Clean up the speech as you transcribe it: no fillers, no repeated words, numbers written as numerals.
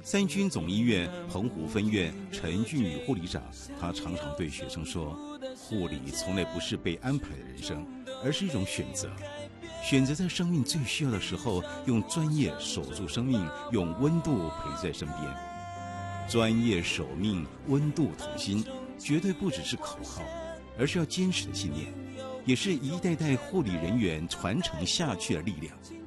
三军总医院澎湖分院陈俊宇护理长，他常常对学生说，护理从来不是被安排的人生，而是一种选择。选择在生命最需要的时候，用专业守住生命，用温度陪在身边。专业守命，温度同心，绝对不只是口号，而是要坚持的信念，也是一代代护理人员传承下去的力量。